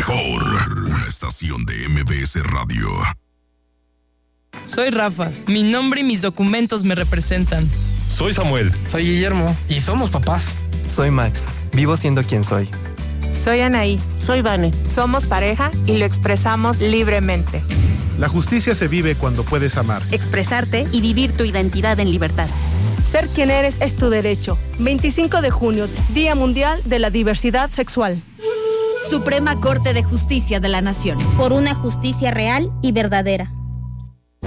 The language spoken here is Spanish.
mejor estación de MBS Radio. Soy Rafa. Mi nombre y mis documentos me representan. Soy Samuel. Soy Guillermo. Y somos papás. Soy Max. Vivo siendo quien soy. Soy Anaí. Soy Vane. Somos pareja y lo expresamos libremente. La justicia se vive cuando puedes amar, expresarte y vivir tu identidad en libertad. Ser quien eres es tu derecho. 25 de junio, Día Mundial de la Diversidad Sexual. Suprema Corte de Justicia de la Nación. Por una justicia real y verdadera.